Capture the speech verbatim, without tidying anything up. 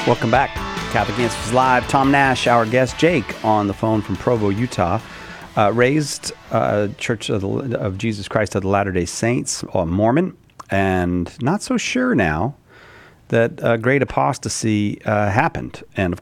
Welcome back. Catholic Answers Live. Tom Nash, our guest. Jake on the phone from Provo, Utah. Uh, raised uh, Church of, the, of Jesus Christ of the Latter-day Saints, or Mormon, and not so sure now that uh, great apostasy uh, happened. And, of